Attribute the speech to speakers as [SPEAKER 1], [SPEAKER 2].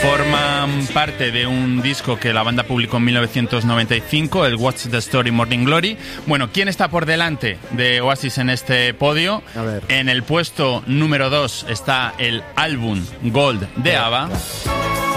[SPEAKER 1] Forman parte de un disco que la banda publicó en 1995, el What's the Story Morning Glory. Bueno, ¿quién está por delante de Oasis en este podio?
[SPEAKER 2] A ver.
[SPEAKER 1] En el puesto número 2 está el álbum Gold de ABBA.